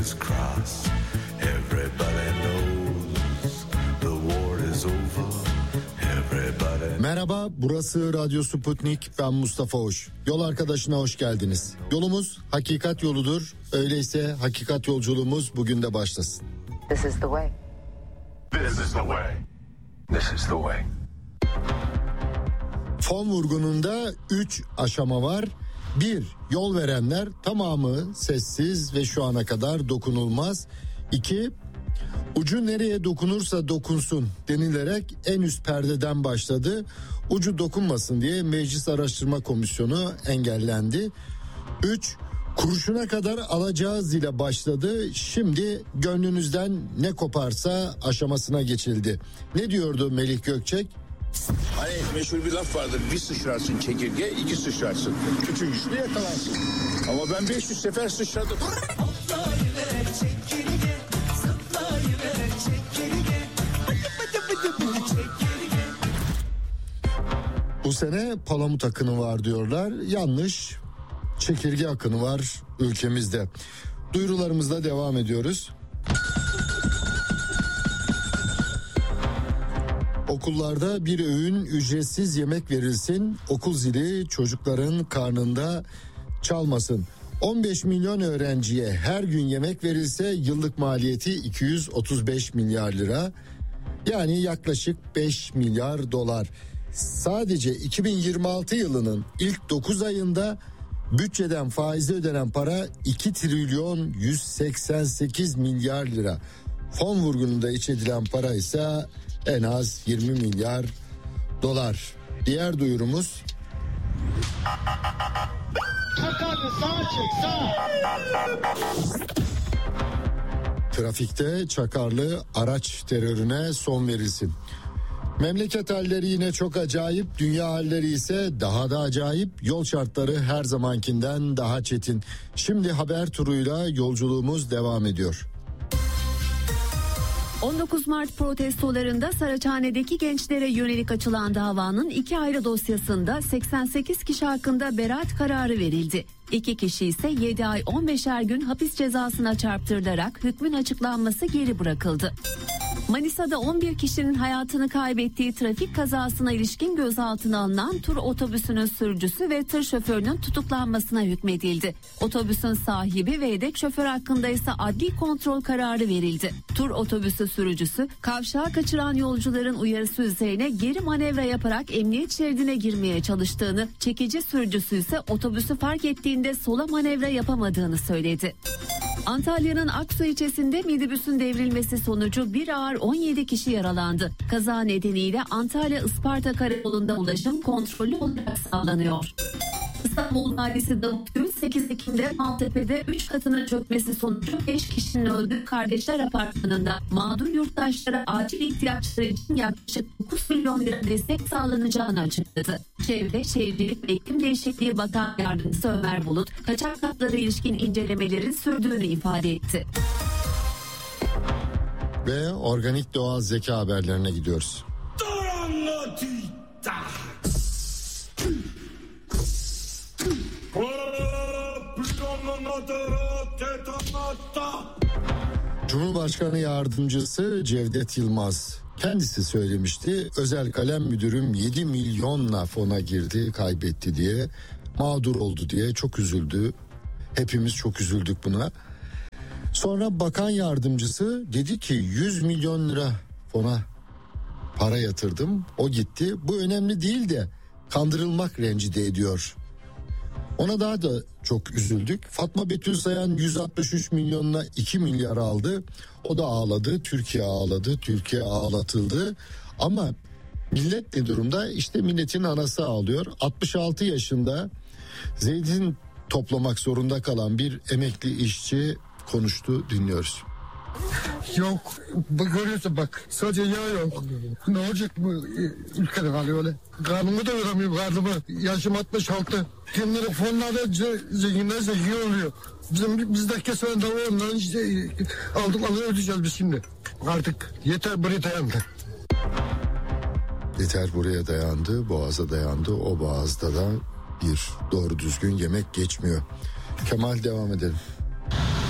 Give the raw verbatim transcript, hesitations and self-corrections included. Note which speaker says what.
Speaker 1: is crossed. Everybody knows the war is over. Everybody...
Speaker 2: Merhaba, burası Radyo Sputnik, ben Mustafa Hoş. Yol arkadaşına hoş geldiniz. Yolumuz hakikat yoludur. Öyleyse hakikat yolculuğumuz bugün de başlasın.
Speaker 3: This is the way.
Speaker 1: This is the way. This is the way.
Speaker 2: Fon vurgununda üç aşama var. Bir, yol verenler, tamamı sessiz ve şu ana kadar dokunulmaz. İki, ucu nereye dokunursa dokunsun denilerek en üst perdeden başladı. Ucu dokunmasın diye Meclis Araştırma Komisyonu engellendi. Üç, kurşuna kadar alacağız ile başladı. Şimdi gönlünüzden ne koparsa aşamasına geçildi. Ne diyordu Melih Gökçek?
Speaker 4: Hani meşhur bir laf vardır, bir sıçrarsın çekirge, iki sıçrarsın, üçüncüsü de yakalarsın. Ama ben beş yüz sefer sıçradım.
Speaker 2: Bu sene palamut akını var diyorlar. Yanlış, çekirge akını var ülkemizde. Duyurularımızla devam ediyoruz. Okullarda bir öğün ücretsiz yemek verilsin, okul zili çocukların karnında çalmasın. on beş milyon öğrenciye her gün yemek verilse yıllık maliyeti iki yüz otuz beş milyar lira. Yani yaklaşık beş milyar dolar. Sadece iki bin yirmi altı yılının ilk dokuz ayında bütçeden faize ödenen para iki trilyon yüz seksen sekiz milyar lira. Fon vurgununda iç edilen para ise en az yirmi milyar dolar. Diğer duyurumuz.
Speaker 5: Çakarlı sağa çek sağa.
Speaker 2: Trafikte çakarlı araç terörüne son verilsin. Memleket halleri yine çok acayip, dünya halleri ise daha da acayip. Yol şartları her zamankinden daha çetin. Şimdi haber turuyla yolculuğumuz devam ediyor.
Speaker 6: on dokuz Mart protestolarında Saraçhane'deki gençlere yönelik açılan davanın iki ayrı dosyasında seksen sekiz kişi hakkında beraat kararı verildi. İki kişi ise yedi ay on beşer gün hapis cezasına çarptırılarak hükmün açıklanması geri bırakıldı. Manisa'da on bir kişinin hayatını kaybettiği trafik kazasına ilişkin gözaltına alınan tur otobüsünün sürücüsü ve tır şoförünün tutuklanmasına hükmedildi. Otobüsün sahibi ve yedek şoför hakkında ise adli kontrol kararı verildi. Tur otobüsü sürücüsü kavşağa kaçıran yolcuların uyarısı üzerine geri manevra yaparak emniyet şeridine girmeye çalıştığını, çekici sürücüsü ise otobüsü fark ettiğinde sola manevra yapamadığını söyledi. Antalya'nın Aksu ilçesinde minibüsün devrilmesi sonucu bir ağır on yedi kişi yaralandı. Kaza nedeniyle Antalya-Isparta Karayolu'nda ulaşım kontrollü olarak sağlanıyor. İstanbul Valisi Davut Gül sekiz Ekim'de Maltepe'de üç katının çökmesi sonucu beş kişinin öldüğü Kardeşler Apartmanı'nda mağdur yurttaşlara acil ihtiyaçları için yaklaşık dokuz milyon lira destek sağlanacağını açıkladı. Çevre, Şehircilik ve İklim Değişikliği Bakan Yardımcısı Ömer Bulut, kaçak katlara ilişkin incelemelerin sürdüğünü ifade etti.
Speaker 2: Ve organik doğal zeka haberlerine gidiyoruz. Cumhurbaşkanı Yardımcısı Cevdet Yılmaz kendisi söylemişti. Özel kalem müdürüm yedi milyonla fona girdi, kaybetti diye, mağdur oldu diye çok üzüldü. Hepimiz çok üzüldük buna. Sonra bakan yardımcısı dedi ki yüz milyon lira fona para yatırdım, o gitti. Bu önemli değil de kandırılmak rencide ediyor. Ona daha da çok üzüldük. Fatma Betül Sayan yüz altmış üç milyonla iki milyar aldı. O da ağladı. Türkiye ağladı. Türkiye ağlatıldı. Ama millet ne durumda? İşte milletin anası ağlıyor. altmış altı yaşında zeytin toplamak zorunda kalan bir emekli işçi konuştu, dinliyoruz.
Speaker 7: Yok, bak görüyorsun bak, sadece yağ yok. Ne olacak bu ülkede kalıyor öyle? Karnımı da ödemiyorum, karnımı. Yaşım altmış altı. Kendileri fonlarda zenginler zengin oluyor. Bizim bizde kesen de ondan işte aldık alıyor ödeyeceğiz biz şimdi. Artık yeter buraya dayandı.
Speaker 2: Yeter buraya dayandı, boğaza dayandı. O boğazda da bir doğru düzgün yemek geçmiyor. Kemal, devam edelim.